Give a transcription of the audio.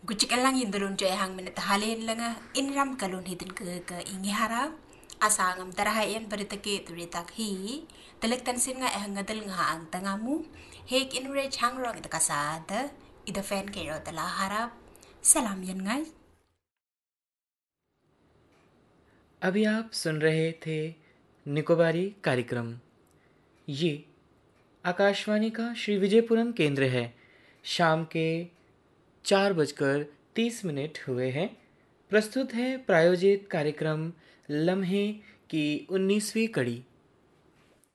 Gucik lang indulun jo ehang minit halin langa inram kalun hidin ke ingi harap asangam tarahayan baritake turitak hi telek tansin nga ehang ngadal nga ang tangamu hek inre changrong ita kasada ida fan kayo tala harap salam yan ngay. अभी आप सुन रहे थे निकोबारी कार्यक्रम। ये आकाशवाणी का श्री विजयपुरम केंद्र है। शाम के 4:30 हुए हैं। प्रस्तुत है प्रायोजित कार्यक्रम लम्हे की 19वीं कड़ी।